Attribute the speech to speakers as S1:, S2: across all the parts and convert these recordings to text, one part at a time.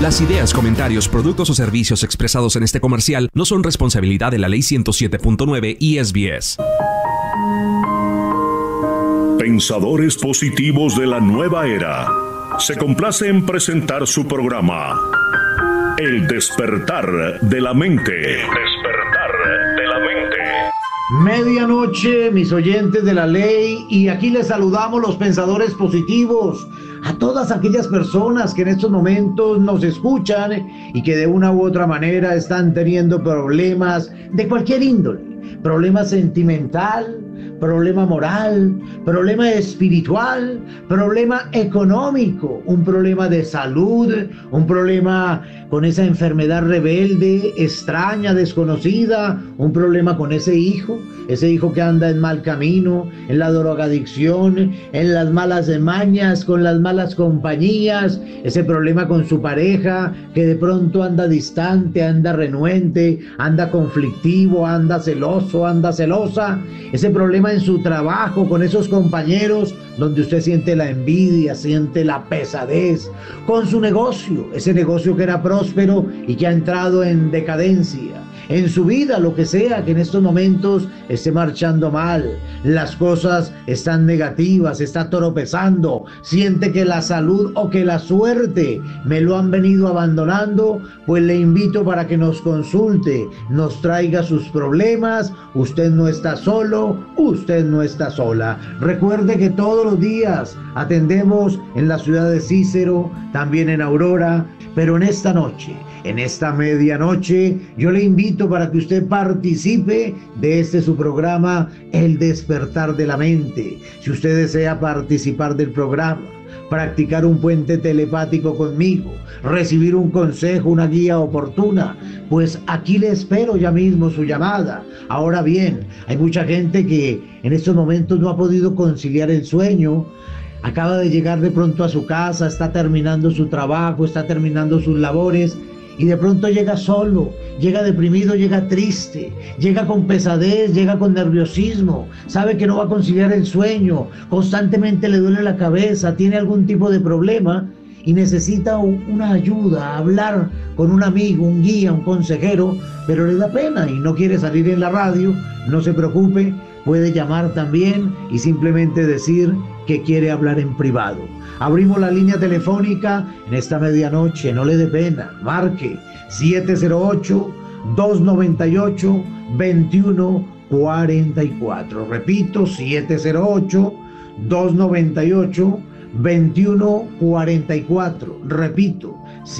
S1: Las ideas, comentarios, productos o servicios expresados en este comercial no son responsabilidad de la Ley 107.9 y SBS.
S2: Pensadores positivos de la nueva era. Se complace en presentar su programa El despertar de la mente. El despertar de la mente.
S3: Medianoche, mis oyentes de la ley, y aquí les saludamos los pensadores positivos, a todas aquellas personas que en estos momentos nos escuchan y que de una u otra manera están teniendo problemas de cualquier índole, problema sentimental, problema moral, problema espiritual, problema económico, un problema de salud, un problema con esa enfermedad rebelde, extraña, desconocida, un problema con ese hijo que anda en mal camino, en la drogadicción, en las malas mañas, con las malas compañías, ese problema con su pareja que de pronto anda distante, anda renuente, anda conflictivo, anda celoso, anda celosa, ese problema en su trabajo con esos compañeros donde usted siente la envidia, siente la pesadez, con su negocio, ese negocio que era próspero y que ha entrado en decadencia, en su vida, lo que sea que en estos momentos esté marchando mal, las cosas están negativas, está tropezando, siente que la salud o que la suerte me lo han venido abandonando, pues le invito para que nos consulte, nos traiga sus problemas. Usted no está solo, usted no está sola. Recuerde que todos los días atendemos en la ciudad de Cícero, también en Aurora, pero en esta noche, en esta medianoche, yo le invito para que usted participe de este su programa, El Despertar de la Mente. Si usted desea participar del programa, practicar un puente telepático conmigo, recibir un consejo, una guía oportuna, pues aquí le espero ya mismo su llamada. Ahora bien, hay mucha gente que en estos momentos no ha podido conciliar el sueño, acaba de llegar de pronto a su casa, está terminando su trabajo, está terminando sus labores, y de pronto llega solo, llega deprimido, llega triste, llega con pesadez, llega con nerviosismo, sabe que no va a conciliar el sueño, constantemente le duele la cabeza, tiene algún tipo de problema y necesita una ayuda, hablar con un amigo, un guía, un consejero, pero le da pena y no quiere salir en la radio. No se preocupe, puede llamar también y simplemente decir que quiere hablar en privado. Abrimos la línea telefónica en esta medianoche, no le dé pena, marque 708-298-2144. Repito, 708-298-2144. Repito,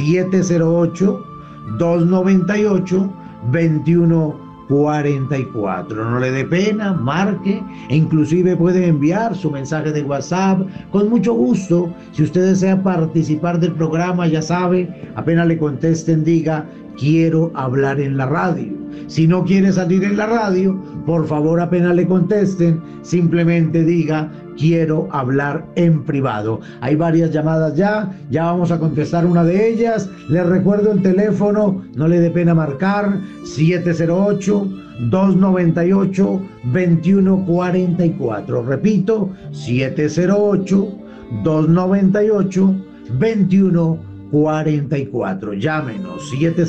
S3: 708-298-2144. No le dé pena, marque e inclusive puede enviar su mensaje de WhatsApp con mucho gusto. Si usted desea participar del programa, ya sabe, apenas le contesten, diga: quiero hablar en la radio. Si no quiere salir en la radio, por favor, apenas le contesten, simplemente diga: quiero hablar en privado. Hay varias llamadas ya vamos a contestar una de ellas. Les recuerdo el teléfono, no le dé pena marcar, 708-298-2144. Repito, 708-298-2144. Llámenos,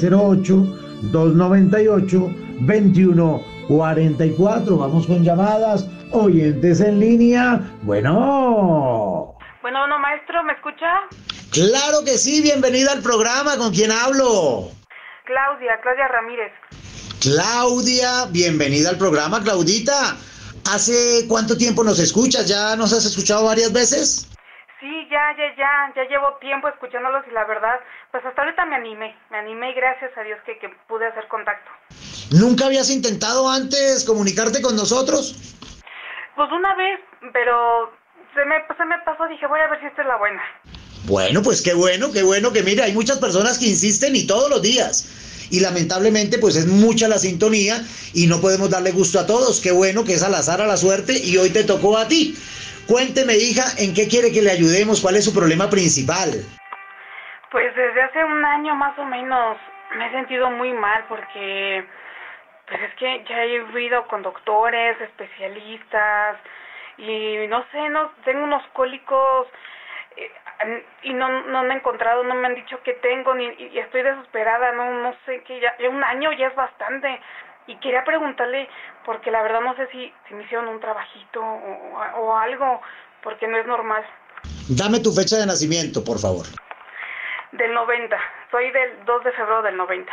S3: 708-298-2144. Vamos con llamadas. Oyentes en línea. Bueno,
S4: maestro, ¿me escucha?
S3: Claro que sí, bienvenida al programa. ¿Con quién hablo?
S4: Claudia Ramírez.
S3: Claudia, bienvenida al programa, Claudita. ¿Hace cuánto tiempo nos escuchas? ¿Ya nos has escuchado varias veces?
S4: Sí, ya llevo tiempo escuchándolos y la verdad, pues hasta ahorita me animé y gracias a Dios que pude hacer contacto.
S3: ¿Nunca habías intentado antes comunicarte con nosotros?
S4: Pues una vez, pero se me pasó, dije, voy a ver si esta es la buena.
S3: Bueno, pues qué bueno que mira, hay muchas personas que insisten y todos los días. Y lamentablemente pues es mucha la sintonía y no podemos darle gusto a todos. Qué bueno que es al azar, a la suerte, y hoy te tocó a ti. Cuénteme, hija, ¿en qué quiere que le ayudemos? ¿Cuál es su problema principal?
S4: Pues desde hace un año más o menos me he sentido muy mal porque pues es que ya he ido con doctores, especialistas y no sé, tengo unos cólicos y no han encontrado, no me han dicho qué tengo, y estoy desesperada, no sé, que ya un año ya es bastante, y quería preguntarle, porque la verdad no sé si me hicieron un trabajito o algo, porque no es normal.
S3: Dame tu fecha de nacimiento, por favor.
S4: Del 90, soy del 2 de febrero del 90.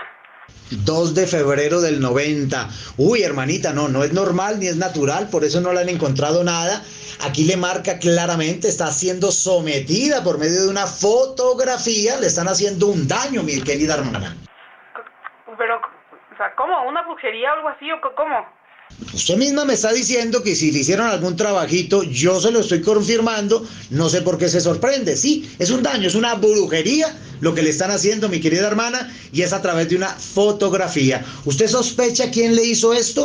S3: 2 de febrero del 90. Uy, hermanita, no es normal ni es natural, por eso no le han encontrado nada. Aquí le marca claramente, está siendo sometida por medio de una fotografía, le están haciendo un daño, mi querida hermana.
S4: Pero, o sea, ¿cómo? ¿Una brujería o algo así o cómo?
S3: Usted misma me está diciendo que si le hicieron algún trabajito, yo se lo estoy confirmando, no sé por qué se sorprende. Sí, es un daño, es una brujería lo que le están haciendo, mi querida hermana, y es a través de una fotografía. ¿Usted sospecha quién le hizo esto?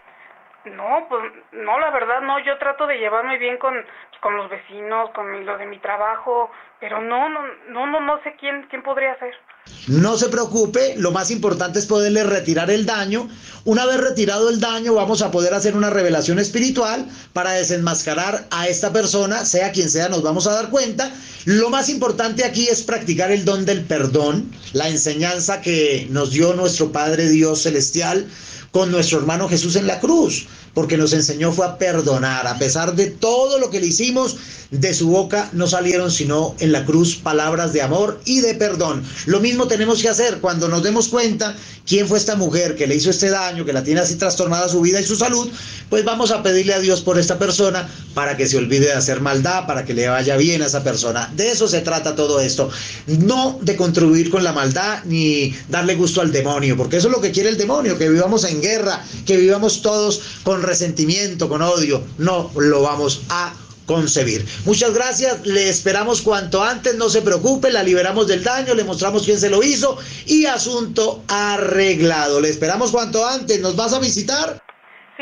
S4: No, pues no, la verdad no, yo trato de llevarme bien con los vecinos, con los de mi trabajo, pero no sé quién podría ser.
S3: No se preocupe, lo más importante es poderle retirar el daño. Una vez retirado el daño, vamos a poder hacer una revelación espiritual para desenmascarar a esta persona, sea quien sea, nos vamos a dar cuenta. Lo más importante aquí es practicar el don del perdón, la enseñanza que nos dio nuestro Padre Dios Celestial con nuestro hermano Jesús en la cruz, porque nos enseñó fue a perdonar. A pesar de todo lo que le hicimos, de su boca no salieron sino en la cruz palabras de amor y de perdón. Lo mismo tenemos que hacer cuando nos demos cuenta quién fue esta mujer que le hizo este daño, que la tiene así trastornada su vida y su salud, pues vamos a pedirle a Dios por esta persona para que se olvide de hacer maldad, para que le vaya bien a esa persona. De eso se trata todo esto, no de contribuir con la maldad ni darle gusto al demonio, porque eso es lo que quiere el demonio, que vivamos en guerra, que vivamos todos con resentimiento, con odio. No lo vamos a concebir. Muchas gracias, le esperamos cuanto antes, no se preocupe, la liberamos del daño, le mostramos quién se lo hizo y asunto arreglado. Le esperamos cuanto antes. ¿Nos vas a visitar?
S4: Sí,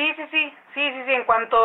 S4: en cuanto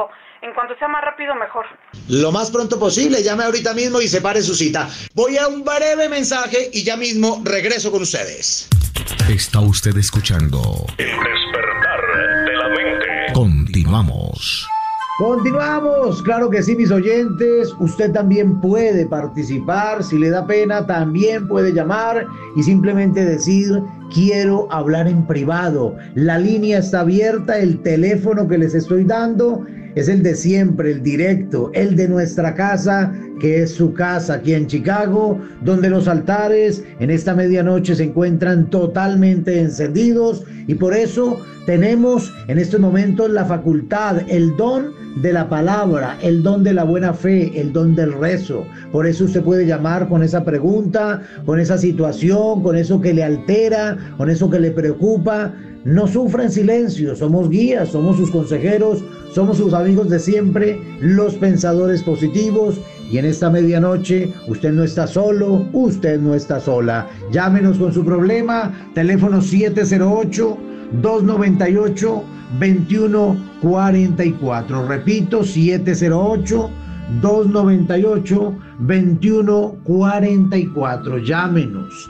S4: sea más rápido mejor.
S3: Lo más pronto posible, llame ahorita mismo y separe su cita. Voy a un breve mensaje y ya mismo regreso con ustedes.
S1: Está usted escuchando
S2: El despertar de la mente.
S1: Continuamos.
S3: Continuamos, claro que sí, mis oyentes. Usted también puede participar. Si le da pena, también puede llamar y simplemente decir: quiero hablar en privado. La línea está abierta, el teléfono que les estoy dando es el de siempre, el directo, el de nuestra casa, que es su casa aquí en Chicago, donde los altares en esta medianoche se encuentran totalmente encendidos, y por eso tenemos en estos momentos la facultad, el don de la palabra, el don de la buena fe, el don del rezo. Por eso usted puede llamar con esa pregunta, con esa situación, con eso que le altera, con eso que le preocupa. No sufra en silencio, somos guías, somos sus consejeros, somos sus amigos de siempre, los pensadores positivos. Y en esta medianoche usted no está solo, usted no está sola. Llámenos con su problema, teléfono 708-298-2144. Repito, 708-298-2144. Llámenos,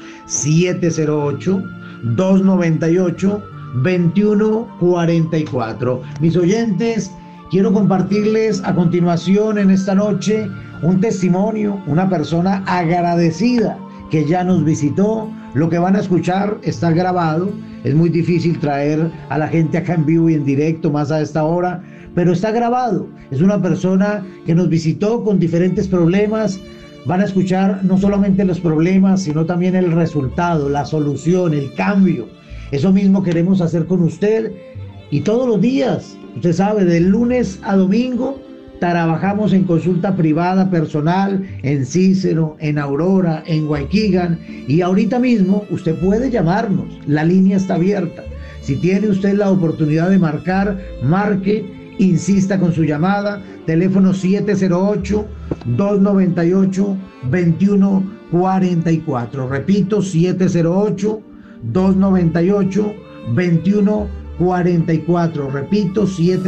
S3: 708-298-2144. Mis oyentes, quiero compartirles a continuación en esta noche un testimonio, una persona agradecida que ya nos visitó. Lo que van a escuchar está grabado. Es muy difícil traer a la gente acá en vivo y en directo más a esta hora, pero está grabado. Es una persona que nos visitó con diferentes problemas. Van a escuchar no solamente los problemas, sino también el resultado, la solución, el cambio. Eso mismo queremos hacer con usted. Y todos los días, usted sabe, de lunes a domingo, trabajamos en consulta privada personal en Cícero, en Aurora, en Waukegan, y ahorita mismo usted puede llamarnos, la línea está abierta. Si tiene usted la oportunidad de marcar, marque, insista con su llamada, teléfono 708-298-2144. Repito, 708-298-2144. Repito,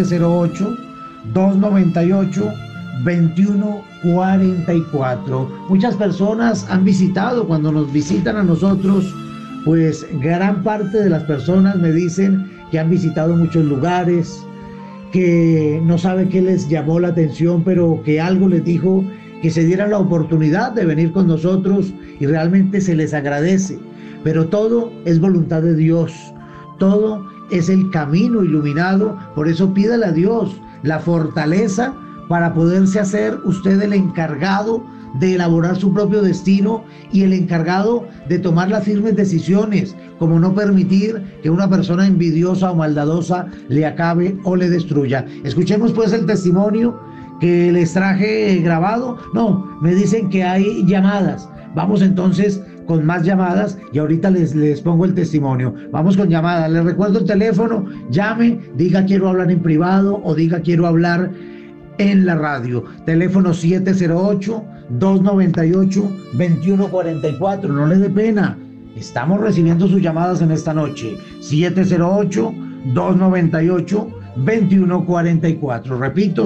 S3: 708-298-2144. Muchas personas han visitado. Cuando nos visitan a nosotros, pues gran parte de las personas me dicen que han visitado muchos lugares, que no sabe qué les llamó la atención, pero que algo les dijo que se dieran la oportunidad de venir con nosotros y realmente se les agradece. Pero todo es voluntad de Dios, todo es el camino iluminado, por eso pídale a Dios la fortaleza para poderse hacer usted el encargado de elaborar su propio destino y el encargado de tomar las firmes decisiones, como no permitir que una persona envidiosa o maldadosa le acabe o le destruya. Escuchemos pues el testimonio que les traje grabado. No, me dicen que hay llamadas. Vamos entonces con más llamadas y ahorita les pongo el testimonio. Vamos con llamadas. Les recuerdo el teléfono. Llame, diga quiero hablar en privado o diga quiero hablar en la radio. Teléfono 708-298-2144. No le dé pena. Estamos recibiendo sus llamadas en esta noche. 708-298-2144. Repito,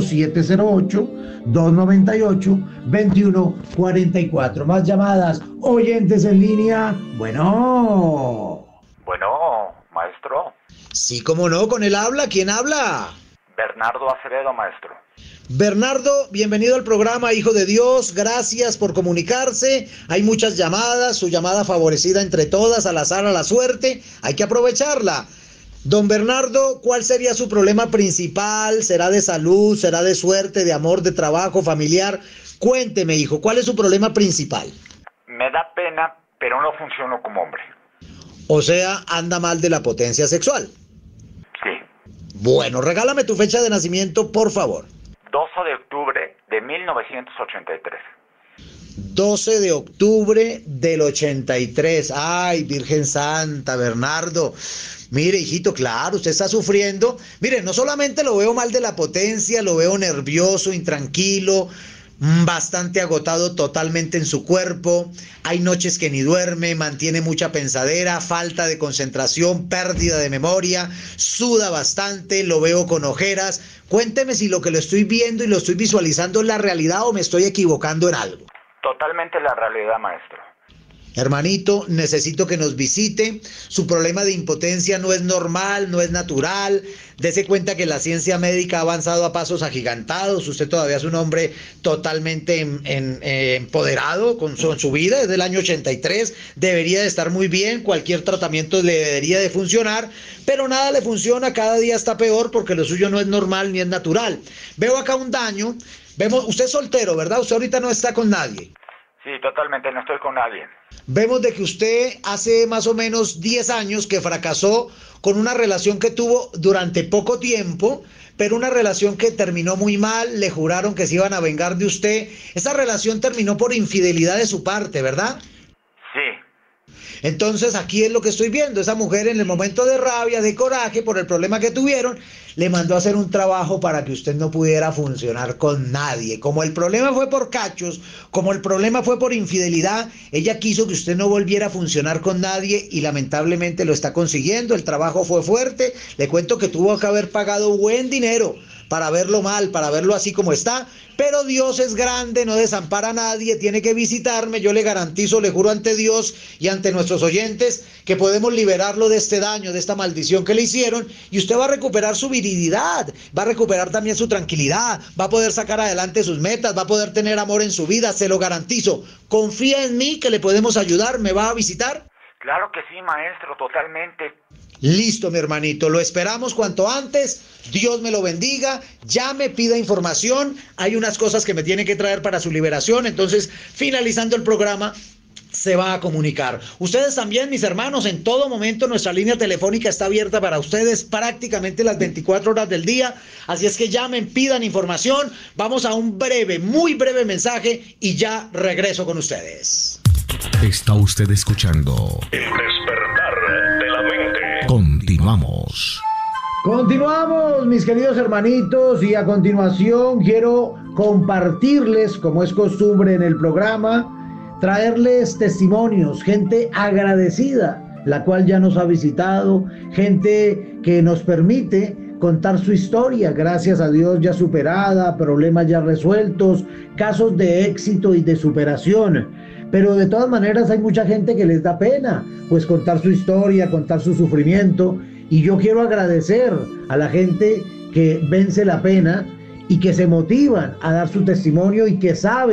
S3: 708-298-2144. Más llamadas. Oyentes en línea. Bueno,
S5: maestro.
S3: Sí, cómo no, con él habla. ¿Quién habla?
S5: Bernardo Acevedo, maestro.
S3: Bernardo, bienvenido al programa, hijo de Dios. Gracias por comunicarse. Hay muchas llamadas, su llamada favorecida entre todas, al azar, a la suerte. Hay que aprovecharla. Don Bernardo, ¿cuál sería su problema principal? ¿Será de salud? ¿Será de suerte, de amor, de trabajo, familiar? Cuénteme, hijo, ¿cuál es su problema principal?
S5: Me da pena, pero no funciono como hombre.
S3: O sea, anda mal de la potencia sexual.
S5: Sí.
S3: Bueno, regálame tu fecha de nacimiento, por favor.
S5: 12 de octubre de 1983.
S3: 12 de octubre del 83. Ay, Virgen Santa, Bernardo. Mire, hijito, claro, usted está sufriendo. Mire, no solamente lo veo mal de la potencia, lo veo nervioso, intranquilo, bastante agotado totalmente en su cuerpo. Hay noches que ni duerme, mantiene mucha pensadera, falta de concentración, pérdida de memoria, suda bastante, lo veo con ojeras. Cuénteme si lo que lo estoy viendo y lo estoy visualizando es la realidad o me estoy equivocando en algo.
S5: Totalmente la realidad, maestro.
S3: Hermanito, necesito que nos visite. Su problema de impotencia no es normal, no es natural. Dese cuenta que la ciencia médica ha avanzado a pasos agigantados. Usted todavía es un hombre totalmente empoderado con su vida. Es del año 83. Debería de estar muy bien. Cualquier tratamiento le debería de funcionar. Pero nada le funciona. Cada día está peor porque lo suyo no es normal ni es natural. Veo acá un daño. Vemos, usted es soltero, ¿verdad? Usted ahorita no está con nadie.
S5: Sí, totalmente, no estoy con nadie.
S3: Vemos de que usted hace más o menos 10 años que fracasó con una relación que tuvo durante poco tiempo, pero una relación que terminó muy mal, le juraron que se iban a vengar de usted. Esa relación terminó por infidelidad de su parte, ¿verdad?
S5: Sí.
S3: Entonces aquí es lo que estoy viendo, esa mujer en el momento de rabia, de coraje por el problema que tuvieron, le mandó a hacer un trabajo para que usted no pudiera funcionar con nadie. Como el problema fue por cachos, como el problema fue por infidelidad, ella quiso que usted no volviera a funcionar con nadie y lamentablemente lo está consiguiendo. El trabajo fue fuerte, le cuento que tuvo que haber pagado buen dinero para verlo mal, para verlo así como está, pero Dios es grande, no desampara a nadie, tiene que visitarme, yo le garantizo, le juro ante Dios y ante nuestros oyentes que podemos liberarlo de este daño, de esta maldición que le hicieron, y usted va a recuperar su virilidad, va a recuperar también su tranquilidad, va a poder sacar adelante sus metas, va a poder tener amor en su vida, se lo garantizo. Confía en mí que le podemos ayudar, ¿me va a visitar?
S5: Claro que sí, maestro, totalmente.
S3: Listo, mi hermanito, lo esperamos cuanto antes. Dios me lo bendiga. Llame, pida información. Hay unas cosas que me tiene que traer para su liberación. Entonces, finalizando el programa, se va a comunicar. Ustedes también, mis hermanos, en todo momento nuestra línea telefónica está abierta para ustedes prácticamente las 24 horas del día. Así es que llamen, pidan información. Vamos a un breve, muy breve mensaje y ya regreso con ustedes.
S1: Está usted escuchando
S2: El despertar de la mente.
S1: Continuamos.
S3: Continuamos, mis queridos hermanitos, y a continuación quiero compartirles, como es costumbre en el programa, traerles testimonios, gente agradecida, la cual ya nos ha visitado, gente que nos permite contar su historia, gracias a Dios ya superada, problemas ya resueltos, casos de éxito y de superación. Pero de todas maneras hay mucha gente que les da pena, pues contar su historia, contar su sufrimiento. Y yo quiero agradecer a la gente que vence la pena y que se motivan a dar su testimonio y que saben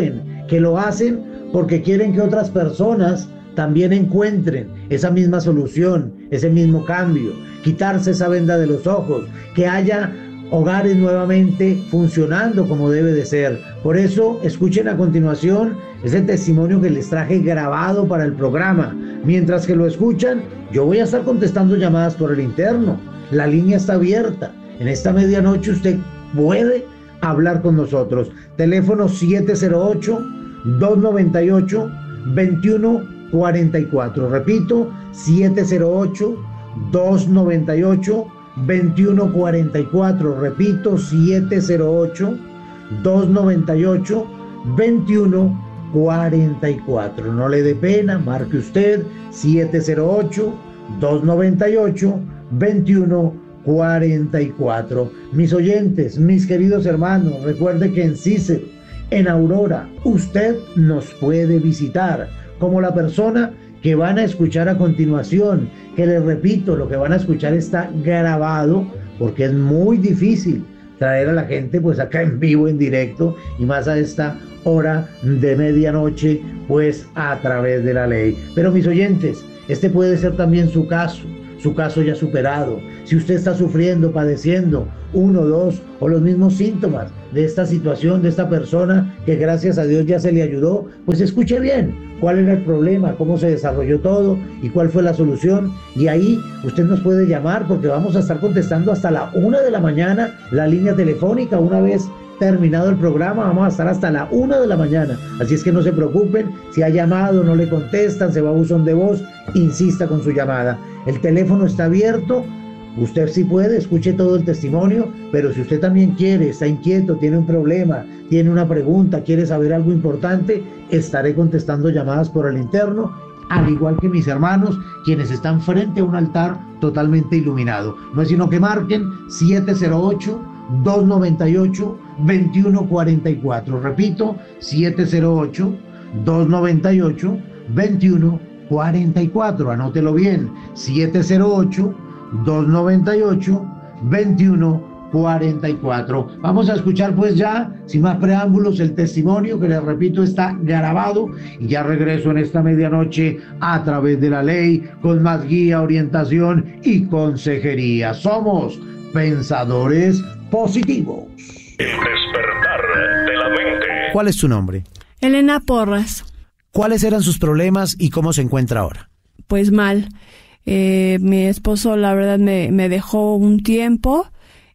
S3: que lo hacen porque quieren que otras personas también encuentren esa misma solución, ese mismo cambio, quitarse esa venda de los ojos, que haya hogares nuevamente funcionando como debe de ser. Por eso, escuchen a continuación ese testimonio que les traje grabado para el programa. Mientras que lo escuchan, yo voy a estar contestando llamadas por el interno. La línea está abierta. En esta medianoche usted puede hablar con nosotros. Teléfono 708-298-2144. Repito, 708-298-2144. Repito, 708-298-2144. No le dé pena, marque usted 708-298-2144. Mis oyentes, mis queridos hermanos, recuerde que en CICER, en Aurora, usted nos puede visitar como la persona que van a escuchar a continuación, que les repito, lo que van a escuchar está grabado porque es muy difícil traer a la gente pues acá en vivo, en directo, y más a esta hora de medianoche, pues a través de la ley. Pero mis oyentes, este puede ser también su caso ya superado. Si usted está sufriendo, padeciendo 1, 2 o los mismos síntomas de esta situación, de esta persona que gracias a Dios ya se le ayudó, pues escuche bien cuál era el problema, cómo se desarrolló todo y cuál fue la solución. Y ahí usted nos puede llamar porque vamos a estar contestando hasta la 1 de la mañana la línea telefónica. Una vez terminado el programa, vamos a estar hasta la 1 de la mañana. Así es que no se preocupen, si ha llamado, no le contestan, se va a buzón de voz, insista con su llamada. El teléfono está abierto, usted sí puede, escuche todo el testimonio, pero si usted también quiere, está inquieto, tiene un problema, tiene una pregunta, quiere saber algo importante, estaré contestando llamadas por el interno, al igual que mis hermanos, quienes están frente a un altar totalmente iluminado. No es sino que marquen 708-298-2144. Repito, 708-298-2144. Anótelo bien, 708-298-2144. Vamos a escuchar pues ya, sin más preámbulos, el testimonio que les repito está grabado, y ya regreso en esta medianoche a través de la ley con más guía, orientación y consejería. Somos Pensadores Positivos.
S2: El despertar de la mente.
S6: ¿Cuál es tu nombre?
S7: Elena Porras.
S6: ¿Cuáles eran sus problemas y cómo se encuentra ahora?
S7: Pues mal. Mi esposo, la verdad, me dejó un tiempo.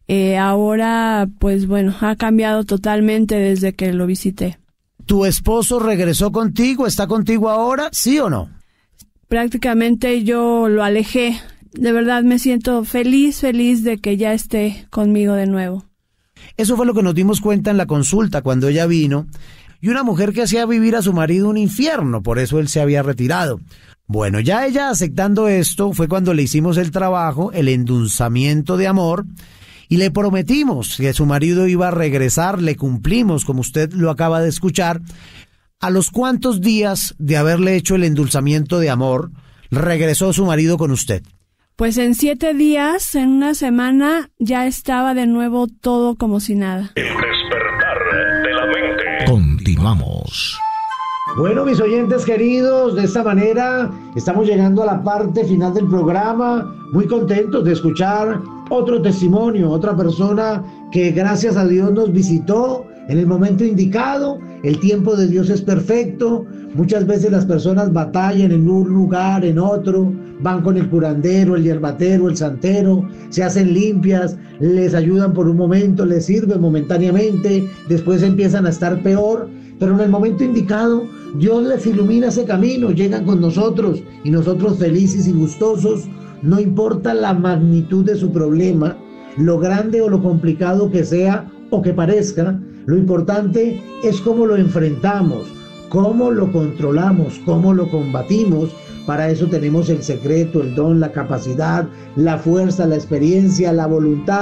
S7: Ahora, pues bueno, ha cambiado totalmente desde que lo visité.
S6: ¿Tu esposo regresó contigo? ¿Está contigo ahora? ¿Sí o no?
S7: Prácticamente yo lo alejé. De verdad me siento feliz de que ya esté conmigo de nuevo.
S6: Eso fue lo que nos dimos cuenta en la consulta cuando ella vino. Y una mujer que hacía vivir a su marido un infierno, por eso él se había retirado. Bueno, ya ella aceptando esto, fue cuando le hicimos el trabajo, el endulzamiento de amor, y le prometimos que su marido iba a regresar, le cumplimos, como usted lo acaba de escuchar. ¿A los cuántos días de haberle hecho el endulzamiento de amor, regresó su marido con usted?
S7: Pues en 7 días, en una semana, ya estaba de nuevo todo como si nada.
S2: El despertar de la mente.
S1: Continuamos.
S3: Bueno, mis oyentes queridos, de esta manera estamos llegando a la parte final del programa, muy contentos de escuchar otro testimonio, otra persona que gracias a Dios nos visitó en el momento indicado. El tiempo de Dios es perfecto. Muchas veces las personas batallan en un lugar, en otro, van con el curandero, el hierbatero, el santero, se hacen limpias, les ayudan por un momento, les sirven momentáneamente, después empiezan a estar peor, pero en el momento indicado Dios les ilumina ese camino, llegan con nosotros y nosotros felices y gustosos, no importa la magnitud de su problema, lo grande o lo complicado que sea o que parezca, lo importante es cómo lo enfrentamos, cómo lo controlamos, cómo lo combatimos. Para eso tenemos el secreto, el don, la capacidad, la fuerza, la experiencia, la voluntad,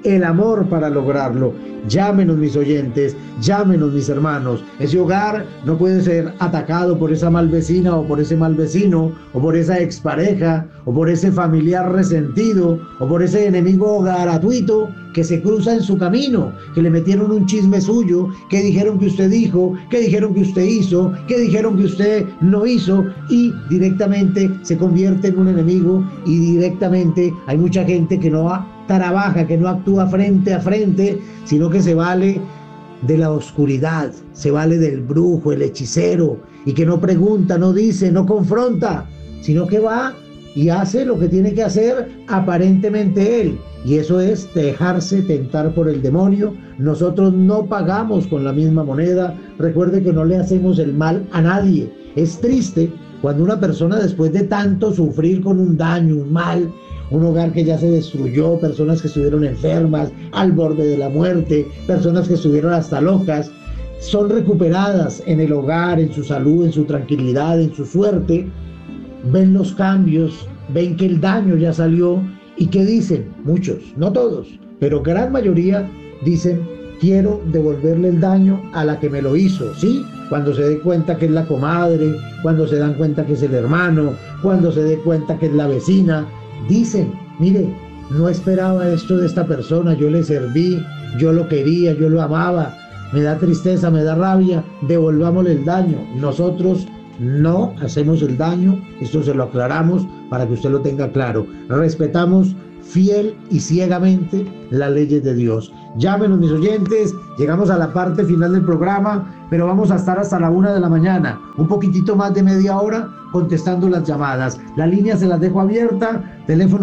S3: el amor para lograrlo. Llámenos, mis oyentes, llámenos, mis hermanos. Ese hogar no puede ser atacado por esa mal vecina o por ese mal vecino o por esa expareja o por ese familiar resentido o por ese enemigo gratuito que se cruza en su camino, que le metieron un chisme suyo, que dijeron que usted dijo, que dijeron que usted hizo, que dijeron que usted no hizo, y directamente se convierte en un enemigo, y directamente hay mucha gente que no trabaja, que no actúa frente a frente, sino que se vale de la oscuridad, se vale del brujo, el hechicero, y que no pregunta, no dice, no confronta, sino que va y hace lo que tiene que hacer aparentemente él, y eso es dejarse tentar por el demonio. Nosotros no pagamos con la misma moneda. Recuerde que no le hacemos el mal a nadie. Es triste cuando una persona, después de tanto sufrir con un daño, un mal, un hogar que ya se destruyó, personas que estuvieron enfermas, al borde de la muerte, personas que estuvieron hasta locas, son recuperadas en el hogar, en su salud, en su tranquilidad, en su suerte, ven los cambios, ven que el daño ya salió, y ¿qué dicen? Muchos, no todos, pero gran mayoría dicen: quiero devolverle el daño a la que me lo hizo, ¿sí? Cuando se dé cuenta que es la comadre, cuando se dan cuenta que es el hermano, cuando se dé cuenta que es la vecina, dicen: mire, no esperaba esto de esta persona, yo le serví, yo lo quería, yo lo amaba, me da tristeza, me da rabia, devolvámosle el daño. Nosotros no hacemos el daño, esto se lo aclaramos para que usted lo tenga claro. Respetamos fiel y ciegamente las leyes de Dios. Llámenos, mis oyentes, llegamos a la parte final del programa, pero vamos a estar hasta la 1 de la mañana, un poquitito más de media hora contestando las llamadas. La línea se las dejo abierta, teléfono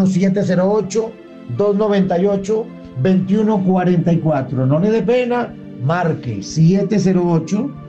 S3: 708-298-2144. No le dé pena, marque 708